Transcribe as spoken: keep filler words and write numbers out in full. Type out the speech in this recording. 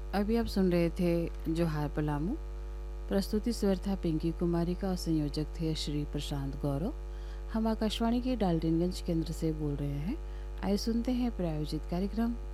अभी आप सुन रहे थे जोहार पलामू। प्रस्तुति स्वर था पिंकी कुमारी का और संयोजक थे श्री प्रशांत गौरव। हम आकाशवाणी के डाल्टनगंज केंद्र से बोल रहे हैं। आइए सुनते हैं प्रायोजित कार्यक्रम